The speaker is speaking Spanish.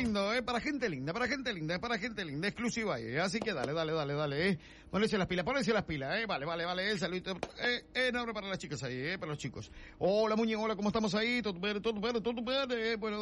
lindo, para gente linda, para gente linda, exclusiva ahí, así que dale, pónganse las pilas, vale, saludito, enorme para las chicas ahí, para los chicos. Hola, Muñe, hola, ¿cómo estamos ahí? Todo bien, bueno,